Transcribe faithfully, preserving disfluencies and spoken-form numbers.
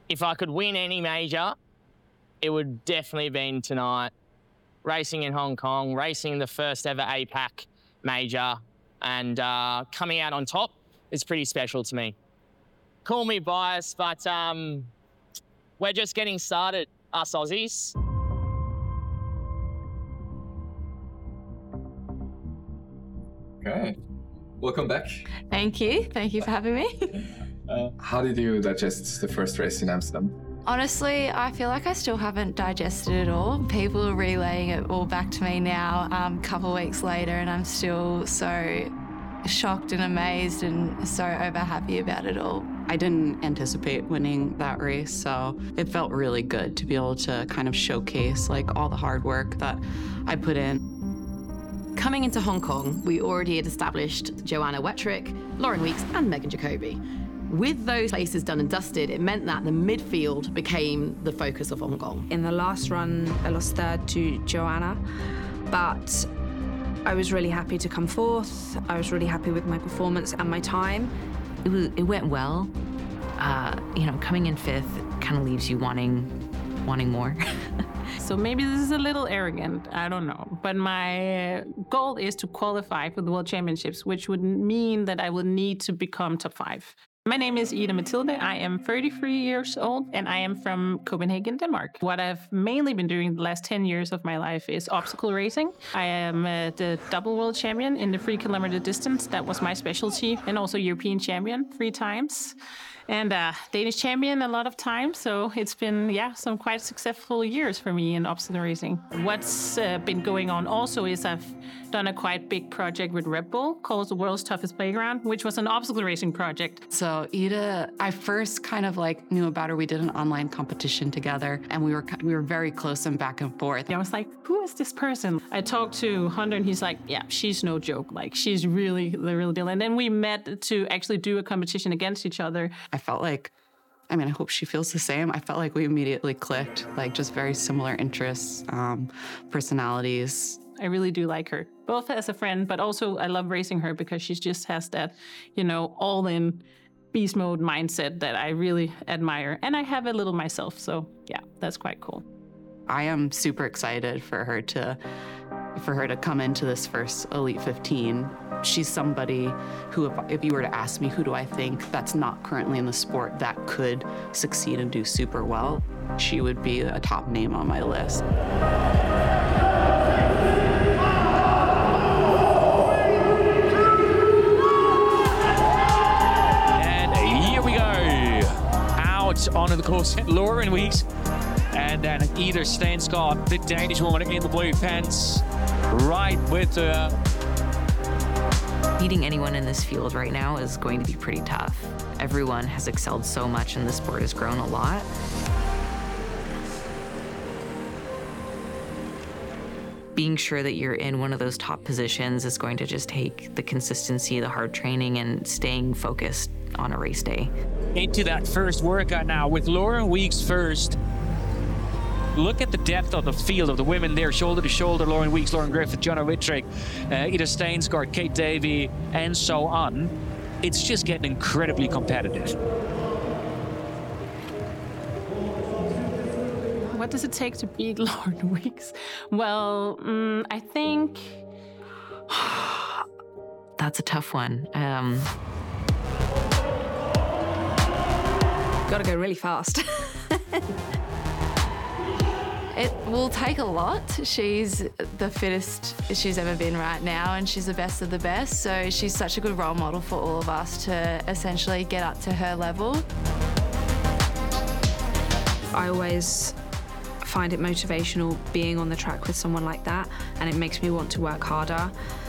if I could win any major, it would definitely have been tonight. Racing in Hong Kong, racing the first ever A PAC major, and uh, coming out on top is pretty special to me. Call me biased, but um, we're just getting started, us Aussies. Okay, welcome back. Thank you. Thank you for having me. Uh, how did you digest the first race in Amsterdam? Honestly, I feel like I still haven't digested it all. People are relaying it all back to me now, um, a couple of weeks later, and I'm still so shocked and amazed and so over happy about it all. I didn't anticipate winning that race, so it felt really good to be able to kind of showcase like all the hard work that I put in. Coming into Hong Kong, we already had established Joanna Wettrick, Lauren Weeks, and Megan Jacoby. With those places done and dusted, it meant that the midfield became the focus of Hong Kong. In the last run, I lost third to Joanna, but I was really happy to come fourth. I was really happy with my performance and my time. It, was, it went well. Uh, you know, coming in fifth kind of leaves you wanting, wanting more. So maybe this is a little arrogant, I don't know. But my goal is to qualify for the World Championships, which would mean that I will need to become top five. My name is Ida Mathilde. I am thirty-three years old and I am from Copenhagen, Denmark. What I've mainly been doing the last ten years of my life is obstacle racing. I am uh, the double world champion in the three kilometer distance. That was my specialty, and also European champion three times. And uh, Danish champion a lot of times, so it's been, yeah, some quite successful years for me in obstacle racing. What's uh, been going on also is I've done a quite big project with Red Bull called the World's Toughest Playground, which was an obstacle racing project. So Ida, I first kind of like knew about her. We did an online competition together, and we were we were very close and back and forth. I was like, who is this person? I talked to Hunter, and he's like, yeah, she's no joke. Like, she's really the real deal. And then we met to actually do a competition against each other. I felt like, I mean, I hope she feels the same. I felt like we immediately clicked, like just very similar interests, um, personalities. I really do like her, both as a friend, but also I love racing her because she just has that, you know, all-in beast mode mindset that I really admire. And I have a little myself, so yeah, that's quite cool. I am super excited for her to for her to come into this first Elite fifteen. She's somebody who, if, if you were to ask me, who do I think that's not currently in the sport that could succeed and do super well, she would be a top name on my list. And here we go. Out onto the course, Lauren Weeks. And then Ida Stensgaard, the Danish woman in the blue pants, right with her. Beating anyone in this field right now is going to be pretty tough. Everyone has excelled so much and the sport has grown a lot. Being sure that you're in one of those top positions is going to just take the consistency, the hard training, and staying focused on a race day. Into that first workout now with Lauren Weeks first. Look at the depth of the field of the women there, shoulder to shoulder. Lauren Weeks, Lauren Griffith, Joanna Wettrick, uh, Ida Stensgaard, Kate Davey, and so on. It's just getting incredibly competitive. What does it take to beat Lauren Weeks? Well, um, I think... That's a tough one. Um... Gotta go really fast. It will take a lot. She's the fittest she's ever been right now, and she's the best of the best. So she's such a good role model for all of us to essentially get up to her level. I always find it motivational being on the track with someone like that, and it makes me want to work harder.